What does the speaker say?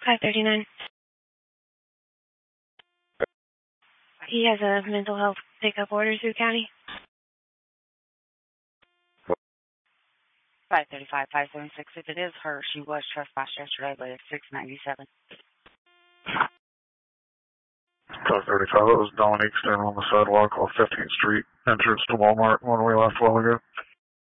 539. He has a mental health pickup order through county. 535, 576. If it is her, she was trespassed yesterday, but it's 697. 535, that was Dominique standing on the sidewalk off 15th Street, entrance to Walmart when we left a while ago.